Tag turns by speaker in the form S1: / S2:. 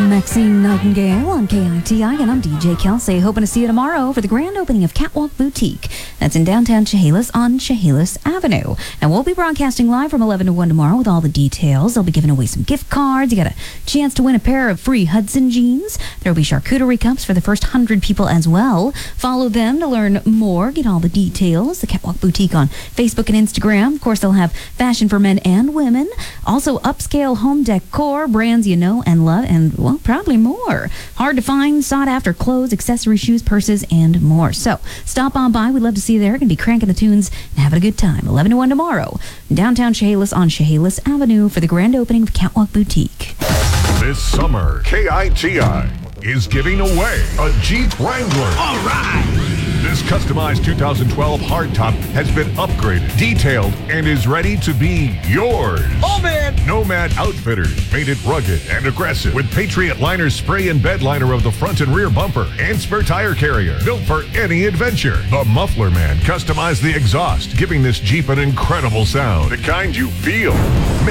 S1: Maxine Nightingale on KITI, and I'm DJ Kelsey, hoping to see you tomorrow for the grand opening of Catwalk Boutique. That's in downtown Chehalis on Chehalis Avenue. Now, we'll be broadcasting live from 11 to 1 tomorrow with all the details. They'll be giving away some gift cards. You got a chance to win a pair of free Hudson jeans. There will be charcuterie cups for the first 100 people as well. Follow them to learn more, get all the details. The Catwalk Boutique on Facebook and Instagram. Of course, they'll have fashion for men and women. Also, upscale home decor, brands you know and love, and, well, probably more. Hard to find, sought-after clothes, accessories, shoes, purses, and more. So, stop on by. We'd love to see you there. Going to be cranking the tunes and having a good time. 11 to 1 tomorrow. Downtown Chehalis on Chehalis Avenue for the grand opening of Catwalk Boutique.
S2: This summer, KITI is giving away a Jeep Wrangler.
S3: All right!
S2: This customized 2012 hardtop has been upgraded, detailed, and is ready to be yours.
S3: Oh, man!
S2: Nomad Outfitters made it rugged and aggressive with Patriot Liner spray and bed liner of the front and rear bumper and spare tire carrier, built for any adventure. The Muffler Man customized the exhaust, giving this Jeep an incredible sound, the kind you feel.